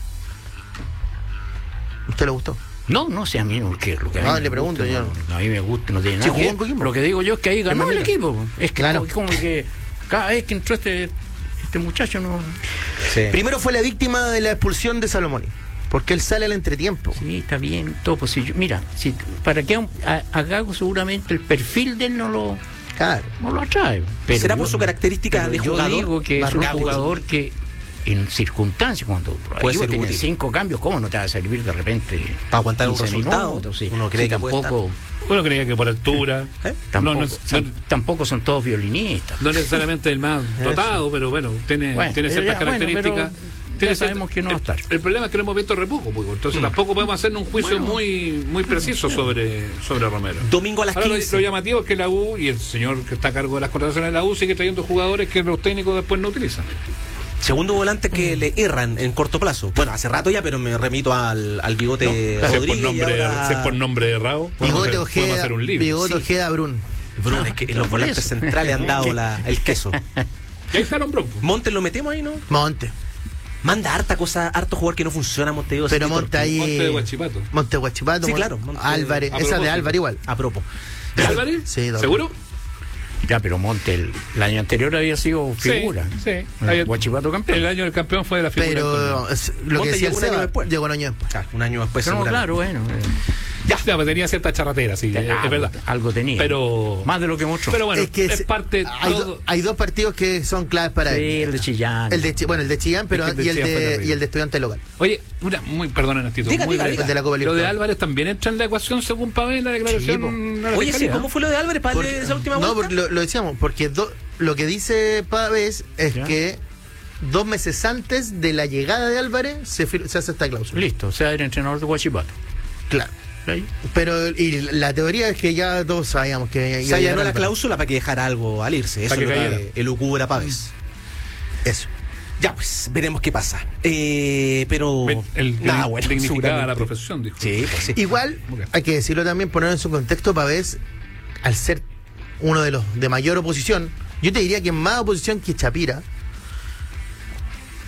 ¿Usted le gustó?
No, no sé a mí no, que lo que a mí
Ah,
me
le pregunto
gusta,
yo.
no, no, a mí me gusta, no tiene
Sí,
nada.
jugó
que
en
ver.
Coquimbo.
Lo que digo yo es que ahí ganó
En
el
Manila.
equipo. Es que
Claro.
como que cada vez que entró este, este muchacho no.
Sí.
Primero fue la víctima de la expulsión de Salomón. Porque él sale al entretiempo.
Sí, está bien, todo. Pues, si yo- mira, si, para que a, un- a, a Gago seguramente el perfil de él no lo,
Claro.
no lo atrae. Pero
¿Será
yo-
por su característica
pero
de
yo
jugador?
digo que es un
Barroco.
jugador que en circunstancias, cuando
Puede
Ayuba
ser
tiene
útil.
cinco cambios, ¿cómo no te va a servir de repente?
Para aguantar un
quince
resultado,
minutos? Sí.
uno cree
Sí,
que puede
tampoco,
Bueno, creía que por altura.
¿Eh?
tampoco,
No, no,
son,
no-
tampoco son todos violinistas.
No necesariamente el más dotado, pero bueno, tiene,
Bueno,
tiene
pero
ciertas
ya, bueno,
características.
pero
Tiene
ya sabemos
cierta-
que no va a estar.
El, el problema es que lo hemos visto re poco, pues, entonces tampoco podemos hacer un juicio
Bueno.
muy muy preciso sobre, sobre Romero.
Domingo a las
Ahora, lo,
quince.
lo llamativo es que la U y el señor que está a cargo de las contrataciones de la U sigue trayendo jugadores que los técnicos después no utilizan.
Segundo volante que le erran en corto plazo. Bueno, hace rato ya, pero me remito al, al bigote
Si es por
Rodríguez. y
nombre,
ahora-
si es por nombre errado, podemos
Bigote
hacer, podemos
Ojeda,
hacer un libro.
Bigote
Sí.
Ojeda Brun.
Bruno, es que los
Por
volantes
eso.
centrales han dado la- el queso.
Y ahí está el hombro.
Montes lo metemos ahí, ¿no?
Monte.
Manda harta cosa, harto jugador que no funciona, Monte. digo,
Pero
así,
Monte ahí.
Monte de Guachipato.
Monte Guachipato.
Sí,
Mon-
claro, Monte-
Álvarez.
a
Esa de
propósito.
Álvarez igual.
A propósito.
¿De Álvarez?
Sí, doble.
¿Seguro?
Ya, pero Monte el, el año anterior había sido figura.
Sí, sí.
El Guachipato campeón.
El año del campeón fue de la figura.
Pero es- lo
Monte
que decía el
llegó un año
Seba,
después.
llegó un año después.
Claro, un año después.
Pero no,
seguramente.
claro, bueno. eh,
Ya, ya, pues tenía cierta charratera, sí, es,
algo,
es verdad.
algo tenía.
Pero,
Más de lo que mostró.
pero bueno,
Es que
es,
se-
parte
hay,
todo.
do- hay dos partidos que son claves para
Sí,
él.
el de Chillán.
El de Chi- bueno, el de Chillán, pero
Es que el de
y el
Chillán fue
de
terrible.
y el de Estudiante Local.
Oye, una, muy, perdón, Nastito,
Diga,
muy
diga,
breve.
diga.
El de la Copa
Lo de
Libertadores.
Álvarez también entra en la ecuación según Pavel en la declaración.
Sí, po.
a la
Oye, sí,
fiscalía.
¿cómo fue lo de Álvarez para
Porque-
darle esa última
no,
vuelta?
porque lo, lo decíamos, porque do- lo que dice Pávez es
Ya.
que dos meses antes de la llegada de Álvarez se, fir- se hace esta cláusula.
Listo, o sea, era entrenador de Guachipato.
Claro.
Ahí.
Pero y la teoría es que ya todos sabíamos que
Se
iba a llegar
allanó la
Álvarez.
cláusula para que dejara algo al irse. Eso
Para
es
que
lo
cayera.
que elucubra Pávez.
Eso.
Ya, pues, veremos qué pasa. Eh, pero.
Ve- El,
nada,
el-
bueno,
dignificaba
seguramente.
la profesión, dijo.
Sí, pues sí.
Igual,
Ok.
hay que decirlo también, poner en su contexto, Pavés, al ser uno de los de mayor oposición, yo te diría que más oposición que Chapira,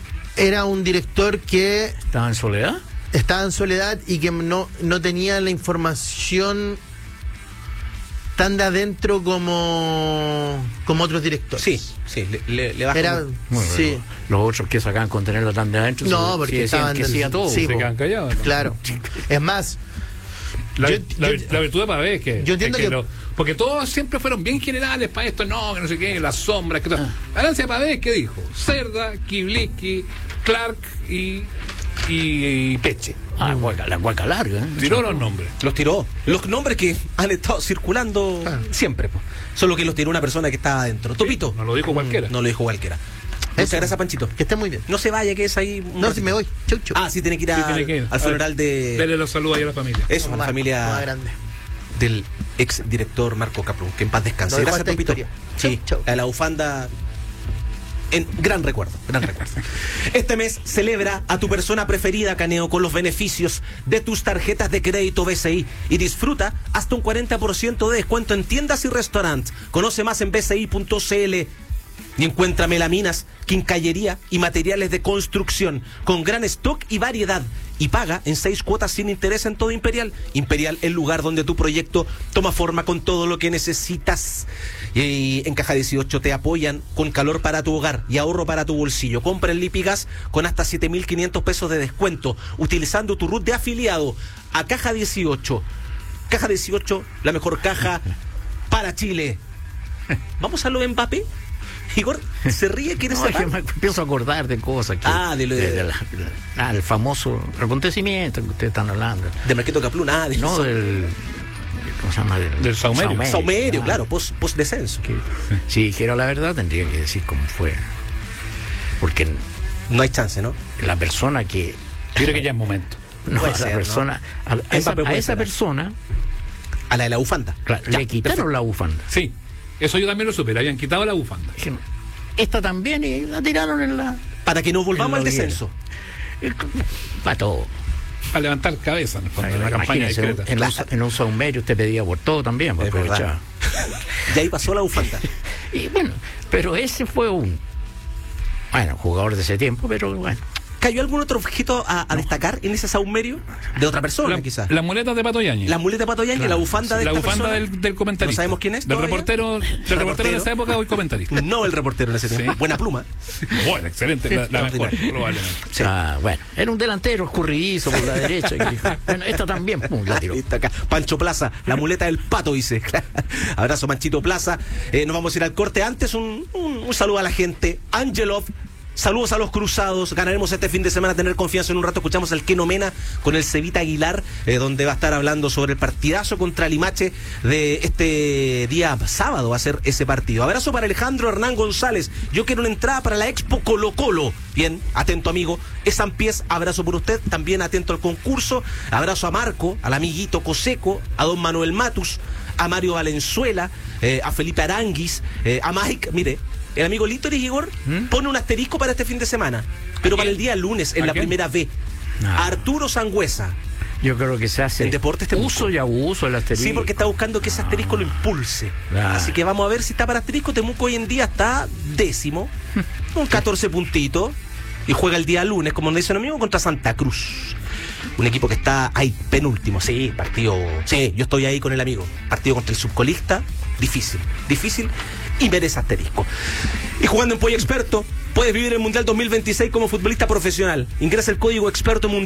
era un director que
¿Estaba en soledad?
estaba en soledad y que no, no tenía la información tan de adentro como, como otros directores.
Sí, sí, le, le, le baja
Era,
un-
Bueno,
sí.
Los otros que sacaban con tenerlo tan de adentro.
No,
sí,
porque
sí decían
estaban
que
del-
sí a todo.
sí,
Se
po.
quedan callados, ¿no?
Claro. Es más,
La,
Yo-
la-
yo-
la virtud de Pavés que,
yo entiendo
es que
que-
lo- porque todos siempre fueron bien generales para esto, no, que no sé qué, las sombras, que todo.
Ah.
Arancia Pavés, ¿qué dijo? Cerda, Kiblicki, Clark y, y, y Peche.
Ah, hueca- la hueca larga. ¿eh?
Tiró los nombres.
Los tiró. Los nombres que han estado circulando
Ah.
siempre. Po. Solo que los tiró una persona que estaba adentro. Topito.
No lo dijo cualquiera.
No lo dijo cualquiera. Muchas
Eso.
gracias, Panchito.
que esté muy bien.
No se vaya, que es ahí. un
No,
ratito.
si me voy. Chau, chau.
Ah, sí, tiene que ir,
Sí,
a-
tiene que ir.
al funeral de.
Dele los saludos ahí a la familia.
Eso, a la
Más-
familia
más grande.
del ex director Marco Caprún. Que en paz descanse.
No dejó
Gracias,
esta
Topito.
historia.
Sí,
Chau, chau.
a la bufanda. En gran recuerdo, gran recuerdo. Este mes celebra a tu persona preferida, Caneo, con los beneficios de tus tarjetas de crédito B C I y disfruta hasta un cuarenta por ciento de descuento en tiendas y restaurantes. Conoce más en b c i punto c l y encuentra melaminas, quincallería y materiales de construcción con gran stock y variedad. Y paga en seis cuotas sin interés en todo Imperial. Imperial, el lugar donde tu proyecto toma forma con todo lo que necesitas. Y en Caja dieciocho te apoyan con calor para tu hogar y ahorro para tu bolsillo. Compra el Lipigas con hasta siete mil quinientos pesos de descuento utilizando tu R U T de afiliado a Caja dieciocho. Caja dieciocho, la mejor caja para Chile. ¿Vamos a lo de Mbappé? Igor, ¿se ríe? ¿Quieres
No, es que
cerrar?
me empiezo a acordar de cosas. Que,
Ah, de lo de-
de la- ah, el famoso acontecimiento que ustedes están hablando.
De Marquito Caplún, ah, de
No, del. ¿Cómo se llama? Del,
Del Saumerio.
Saumerio,
ah,
claro, post, post descenso.
que- si dijera la verdad, tendría que decir cómo fue. Porque
No hay chance, ¿no?
la persona que.
Yo creo que ya es momento.
No,
Puede
a esa
ser, ¿no?
persona. A, a esa,
Mbappé
a
puede
esa
ser.
persona,
A la de la bufanda.
claro,
Ya,
le quitaron
perfecto.
la bufanda.
Sí, eso yo también lo supe, le habían quitado la bufanda.
Dijeron, esta también, y la tiraron en la.
Para que no volvamos
En
al
la hoguera.
descenso.
Para todo.
Para levantar cabeza, en el fondo, una campaña
Imagínese,
discreta.
en, un,
Claro.
en un saumerio usted pedía por todo también, pues
Es verdad.
aprovechaba.
Y ahí pasó la bufanda.
Y bueno, pero ese fue un. Bueno, jugador de ese tiempo, pero bueno.
¿Cayó algún otro objeto a, a destacar en ese saumerio? De otra persona,
La-
quizás.
Las muletas de Pato Yañez.
La muleta de Pato Yañez, la bufanda de
La
esta
bufanda
persona.
del, del comentarista.
¿No sabemos quién es
Del
todavía?
reportero, del reportero
Reportero.
de esa época, hoy comentarista.
No el reportero en ese
Sí.
tiempo. Buena pluma.
Bueno, excelente, la, la mejor,
Extraordinario.
probablemente.
Sí.
Ah, bueno, era un delantero escurridizo por la derecha. Y dijo, bueno, esta también, pum, la tiró.
Ahí está acá. Pancho Plaza, la muleta del pato, dice. Abrazo, Manchito Plaza. Eh, nos vamos a ir al corte. Antes, un, un, un saludo a la gente. Angelov. Saludos a los cruzados. Ganaremos este fin de semana. Tener confianza. En un rato escuchamos al Keno Mena con el Cevita Aguilar, eh, donde va a estar hablando sobre el partidazo contra Limache de este día sábado. Va a ser ese partido. Abrazo para Alejandro Hernán González. Yo quiero una entrada para la Expo Colo Colo. Bien, atento, amigo. Es Sampiés. Abrazo por usted. También atento al concurso. Abrazo a Marco, al amiguito Coseco, a don Manuel Matus, a Mario Valenzuela, eh, a Felipe Aranguis, eh, a Mike. Mire, el amigo Lítoris Igor pone un asterisco para este fin de semana, pero para el día lunes, en
¿A
la
quién?
primera B.
Ah.
A Arturo Sangüesa.
Yo creo que se hace
En Deportes Temuco.
uso y abuso del asterisco.
Sí, porque está buscando que ese asterisco lo impulse.
Ah.
Así que vamos a ver si está para asterisco. Temuco hoy en día está décimo, con catorce puntitos, y juega el día lunes, como nos dice un amigo, contra Santa Cruz. Un equipo que está ahí penúltimo. Sí, partido. Sí, yo estoy ahí con el amigo. Partido contra el subcolista. Difícil, difícil y merece asterisco. Y jugando en Pollo Experto, puedes vivir el Mundial dos mil veintiséis como futbolista profesional. Ingresa el código experto mundial